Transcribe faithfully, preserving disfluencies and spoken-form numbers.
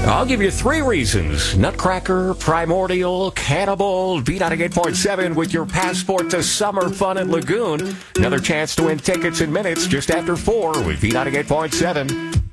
I'll give you three reasons. Nutcracker, Primordial, Cannibal, V ninety-eight point seven with your passport to summer fun at Lagoon. Another chance to win tickets in minutes just after four with V ninety-eight point seven.